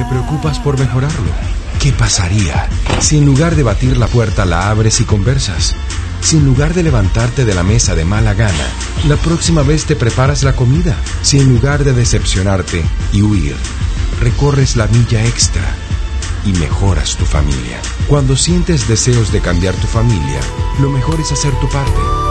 te preocupas por mejorarlo? ¿Qué pasaría si en lugar de batir la puerta la abres y conversas? Si en lugar de levantarte de la mesa de mala gana, la próxima vez te preparas la comida. Si en lugar de decepcionarte y huir, recorres la milla extra y mejoras tu familia. Cuando sientes deseos de cambiar tu familia, lo mejor es hacer tu parte.